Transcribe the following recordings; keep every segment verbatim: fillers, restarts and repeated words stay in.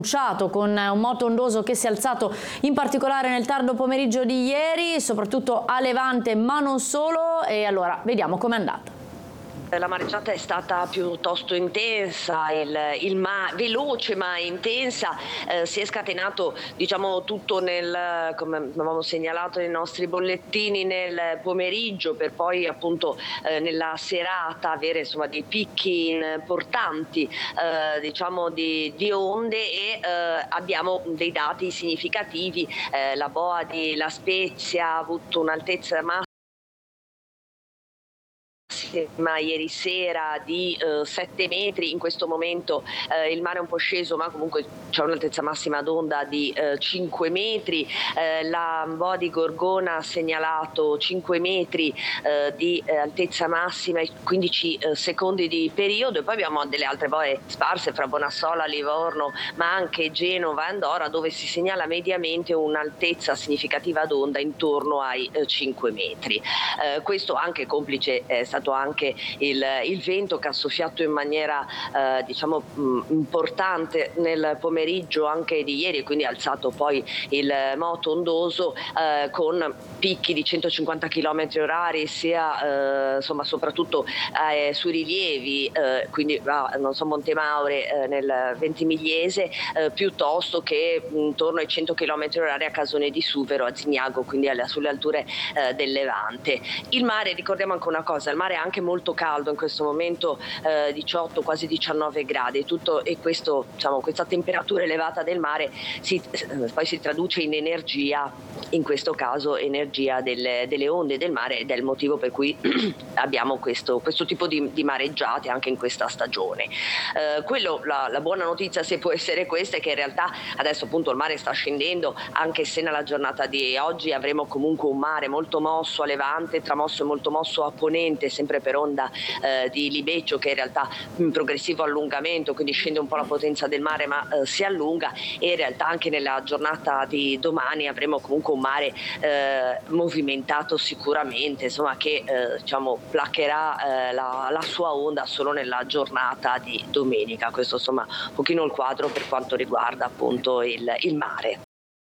con un moto ondoso che si è alzato in particolare nel tardo pomeriggio di ieri, soprattutto a Levante ma non solo, e allora vediamo com'è andata. La mareggiata è stata piuttosto intensa, il, il ma veloce ma intensa, eh, si è scatenato diciamo tutto nel, come avevamo segnalato nei nostri bollettini, nel pomeriggio, per poi appunto eh, nella serata avere insomma dei picchi importanti eh, diciamo di, di onde e eh, abbiamo dei dati significativi. Eh, la boa di La Spezia ha avuto un'altezza massima ieri sera di eh, sette metri, in questo momento eh, il mare è un po' sceso ma comunque c'è un'altezza massima d'onda di eh, cinque metri, eh, la boa di Gorgona ha segnalato cinque metri eh, di eh, altezza massima e quindici eh, secondi di periodo, e poi abbiamo delle altre boe sparse fra Bonassola, Livorno ma anche Genova e Andorra, dove si segnala mediamente un'altezza significativa d'onda intorno ai eh, cinque metri. Eh, questo anche complice è stato anche il, il vento che ha soffiato in maniera eh, diciamo mh, importante nel pomeriggio anche di ieri, e quindi ha alzato poi il moto ondoso eh, con picchi di centocinquanta chilometri orari sia eh, insomma soprattutto eh, sui rilievi, eh, quindi ah, non so, Montemaure eh, nel Ventimigliese eh, piuttosto che intorno ai cento chilometri orari a Casone di Suvero, a Zignago, quindi alle, sulle alture eh, del Levante. Il mare, ricordiamo anche una cosa, il mare è anche molto caldo in questo momento, eh, diciotto quasi diciannove gradi, tutto, e questo, diciamo, questa temperatura elevata del mare si, poi si traduce in energia, in questo caso energia delle, delle onde del mare, ed è il motivo per cui abbiamo questo, questo tipo di, di mareggiate anche in questa stagione. Eh, quello, la, la buona notizia, se può essere questa, è che in realtà adesso appunto il mare sta scendendo, anche se nella giornata di oggi avremo comunque un mare molto mosso a levante, tramosso e molto mosso a ponente, sempre per onda eh, di Libeccio, che in realtà in progressivo allungamento, quindi scende un po' la potenza del mare ma eh, si allunga, e in realtà anche nella giornata di domani avremo comunque un mare eh, movimentato sicuramente, insomma, che eh, diciamo placherà eh, la, la sua onda solo nella giornata di domenica. Questo insomma un pochino il quadro per quanto riguarda appunto il, il mare.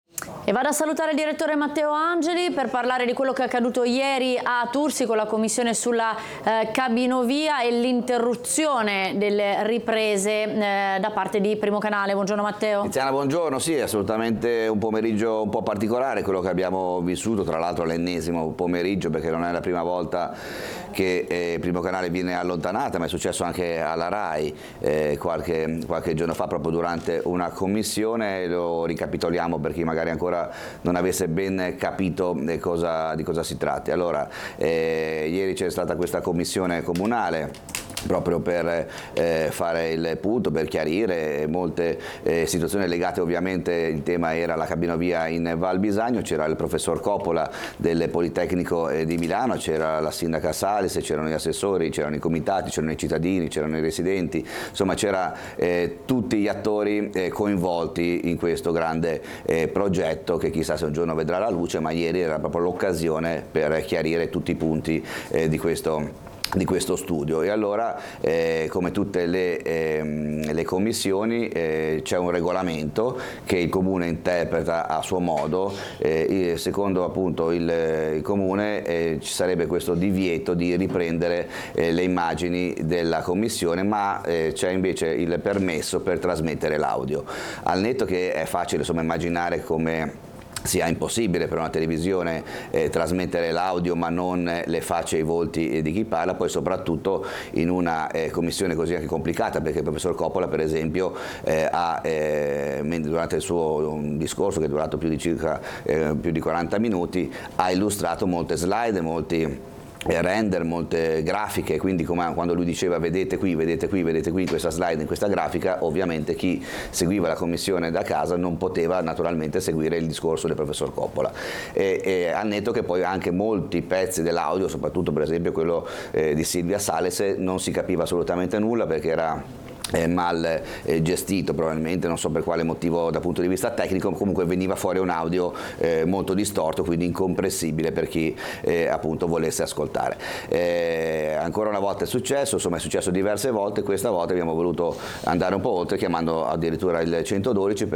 E vado a salutare il direttore Matteo Angeli per parlare di quello che è accaduto ieri a Tursi con la commissione sulla eh, cabinovia e l'interruzione delle riprese eh, da parte di Primo Canale. Buongiorno Matteo. Tiziana, buongiorno. Sì, assolutamente un pomeriggio un po' particolare quello che abbiamo vissuto, tra l'altro l'ennesimo pomeriggio, perché non è la prima volta che eh, Primo Canale viene allontanata, ma è successo anche alla RAI eh, qualche, qualche giorno fa, proprio durante una commissione. Lo ricapitoliamo per chi magari ancora non avesse ben capito di cosa, di cosa si tratti. Allora, eh, ieri c'è stata questa commissione comunale proprio per eh, fare il punto, per chiarire molte eh, situazioni legate, ovviamente il tema era la cabinovia in Val Bisagno. C'era il professor Coppola del Politecnico eh, di Milano, c'era la sindaca Salis, c'erano gli assessori, c'erano i comitati, c'erano i cittadini, c'erano i residenti, insomma c'era eh, tutti gli attori eh, coinvolti in questo grande eh, progetto che chissà se un giorno vedrà la luce, ma ieri era proprio l'occasione per chiarire tutti i punti eh, di questo di questo studio. E allora eh, come tutte le, eh, le commissioni eh, c'è un regolamento che il Comune interpreta a suo modo. Eh, secondo appunto il, il Comune eh, ci sarebbe questo divieto di riprendere eh, le immagini della commissione, ma eh, c'è invece il permesso per trasmettere l'audio. Al netto che è facile insomma immaginare come sia impossibile per una televisione eh, trasmettere l'audio ma non eh, le facce e i volti di chi parla, poi soprattutto in una eh, commissione così anche complicata, perché il professor Coppola per esempio eh, ha eh, durante il suo um, discorso, che è durato più di circa eh, più di quaranta minuti, ha illustrato molte slide, molti render, molte grafiche, quindi come quando lui diceva vedete qui, vedete qui, vedete qui in questa slide, in questa grafica, ovviamente chi seguiva la commissione da casa non poteva naturalmente seguire il discorso del professor Coppola. E, e al netto che poi anche molti pezzi dell'audio, soprattutto per esempio quello eh, di Silvia Sales, non si capiva assolutamente nulla perché era Eh, mal eh, gestito probabilmente, non so per quale motivo dal punto di vista tecnico, comunque veniva fuori un audio eh, molto distorto, quindi incomprensibile per chi eh, appunto volesse ascoltare. Eh, ancora una volta è successo, insomma è successo diverse volte, questa volta abbiamo voluto andare un po' oltre chiamando addirittura il centododici